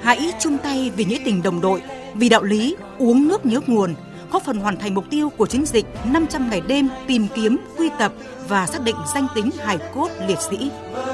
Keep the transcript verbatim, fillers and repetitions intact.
Hãy chung tay vì nghĩa tình đồng đội, vì đạo lý uống nước nhớ nguồn, góp phần hoàn thành mục tiêu của chiến dịch năm trăm ngày đêm tìm kiếm, quy tập và xác định danh tính hài cốt liệt sĩ.